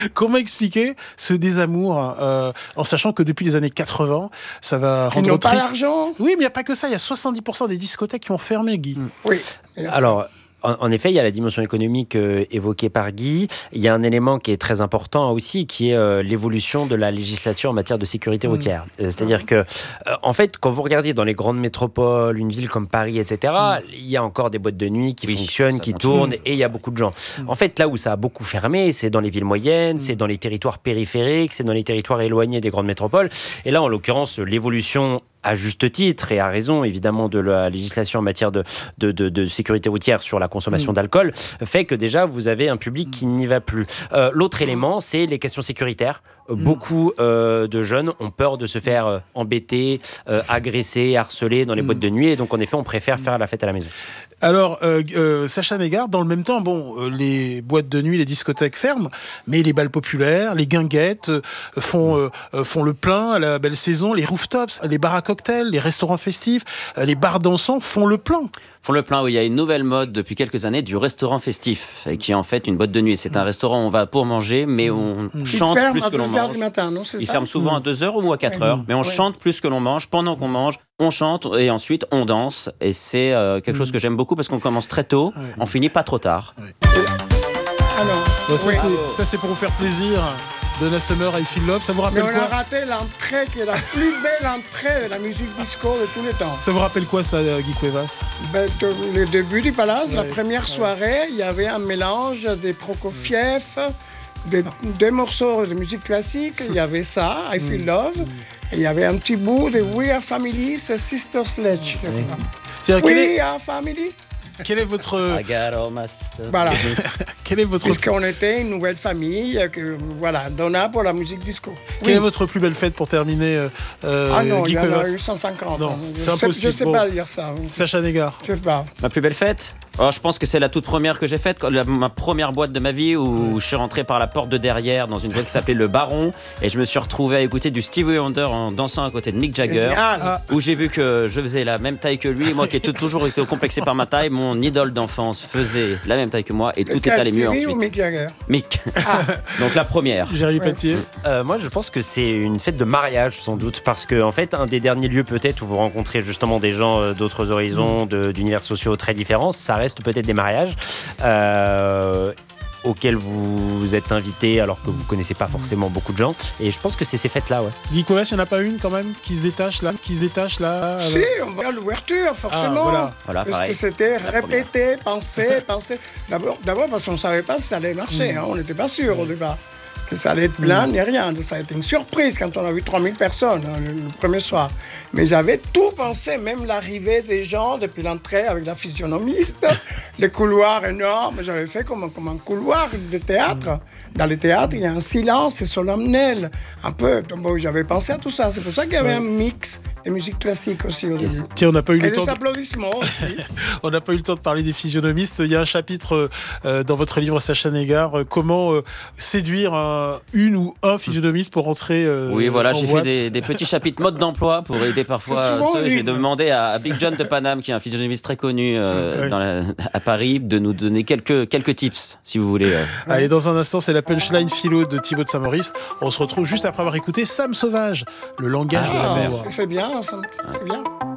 Comment expliquer ce désamour en sachant que depuis les années 80, ça va rendre Ils n'ont pas triste. l'argent. Oui, mais il n'y a pas que ça. Il y a 70% des discothèques qui ont fermé, Guy. Oui. Alors, en effet, il y a la dimension économique évoquée par Guy. Il y a un élément qui est très important aussi, qui est l'évolution de la législation en matière de sécurité routière. C'est-à-dire que, en fait, quand vous regardez dans les grandes métropoles, une ville comme Paris, etc., il y a encore des boîtes de nuit qui fonctionnent, qui tournent, et il y a beaucoup de gens. En fait, là où ça a beaucoup fermé, c'est dans les villes moyennes, c'est dans les territoires périphériques, c'est dans les territoires éloignés des grandes métropoles. Et là, en l'occurrence, l'évolution à juste titre et à raison évidemment de la législation en matière de sécurité routière sur la consommation d'alcool fait que déjà vous avez un public qui n'y va plus. L'autre élément, c'est les questions sécuritaires. Beaucoup de jeunes ont peur de se faire embêter, agresser, harceler dans les boîtes de nuit et donc en effet on préfère faire la fête à la maison. Alors, Sacha Négard, dans le même temps, les boîtes de nuit, les discothèques ferment, mais les balles populaires, les guinguettes font le plein à la belle saison, les rooftops, les bars à cocktails, les restaurants festifs, les bars dansants font le plein. Font le plein, oui. Il y a une nouvelle mode depuis quelques années du restaurant festif, qui est en fait une boîte de nuit. C'est un restaurant où on va pour manger, mais on chante plus que l'on mange. Il ferme à 2h du matin, non, c'est ça? Il ferme souvent à 2h ou à 4h, mais on chante plus que l'on mange. Pendant qu'on mange, on chante et ensuite on danse. Et c'est quelque chose que j'aime beaucoup parce qu'on commence très tôt, on finit pas trop tard. Alors, Ça, c'est pour vous faire plaisir. Donna Summer, I Feel Love, ça vous rappelle mais on quoi? a raté l'entrée qui est la plus belle entrée de la musique disco de tous les temps. Ça vous rappelle quoi, ça, Guy Cuevas? Le début du Palace, la première soirée, il y avait un mélange des Prokofiev, des morceaux de musique classique, il y avait ça, I Feel Love, et il y avait un petit bout de We Are Family, c'est Sister Sledge. We Are Family. Quel est votre... I got all my sisters. Voilà. Quel est votre... Puisqu'on était une nouvelle famille, Donna pour la musique disco. Quelle est votre plus belle fête pour terminer, Ah non, Guy il y en Cuevas? a eu 150. Non, c'est impossible. Je ne sais pas dire ça. Sacha Négard. Je sais pas. Ma plus belle fête? Je pense que c'est la toute première que j'ai faite, ma première boîte de ma vie où je suis rentré par la porte de derrière dans une boîte qui s'appelait Le Baron et je me suis retrouvé à écouter du Stevie Wonder en dansant à côté de Mick Jagger, où j'ai vu que je faisais la même taille que lui et moi qui ai toujours été complexé par ma taille, mon idole d'enfance faisait la même taille que moi et tout est allé mieux ensuite. Ou Mick Jagger? Mick. Donc la première. Jérémy Patier. Moi, je pense que c'est une fête de mariage, sans doute, parce que, en fait, un des derniers lieux, peut-être, où vous rencontrez justement des gens d'autres horizons, d'univers sociaux très différents, ça reste peut-être des mariages auxquels vous êtes invité alors que vous ne connaissez pas forcément beaucoup de gens. Et je pense que c'est ces fêtes-là, ouais. Guy Cuevas, il n'y en a pas une quand même qui se détache là? Si, on va à l'ouverture, forcément. Voilà, parce pareil. que c'était La répété, penser. D'abord parce qu'on ne savait pas si ça allait marcher. On n'était pas sûr au départ que ça allait être plein ni rien. Ça a été une surprise quand on a vu 3000 personnes le premier soir. Mais j'avais tout pensé, même l'arrivée des gens depuis l'entrée avec la physionomiste, les couloirs énormes. J'avais fait comme un couloir de théâtre. Dans les théâtres, il y a un silence, c'est solennel. Un peu. Donc, j'avais pensé à tout ça. C'est pour ça qu'il y avait un mix de musique classique aussi au début. Tiens, on n'a pas eu Et le temps. des applaudissements aussi. On n'a pas eu le temps de parler des physionomistes. Il y a un chapitre dans votre livre, Sacha Négard, comment séduire une ou un physionomiste pour rentrer Oui, voilà, en j'ai boîte. fait des petits chapitres mode d'emploi pour aider parfois ceux. J'ai demandé à Big John de Paname, qui est un physionomiste très connu à Paris, de nous donner quelques tips, si vous voulez. Allez, dans un instant, c'est la punchline philo de Thibaut de Saint-Maurice. On se retrouve juste après avoir écouté Sam Sauvage, le langage de l'amour. C'est bien, c'est bien.